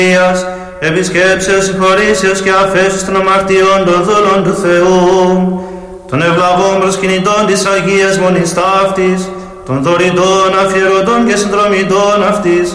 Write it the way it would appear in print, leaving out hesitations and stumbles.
Επισκέψεως, συγχωρήσεως και αφέσεως των αμαρτιών των δούλων του Θεού, των ευλαβών προσκυνητών της Αγίας Μονής Ταύτης, των δωρητών, αφιερωτών και συνδρομητών αυτής,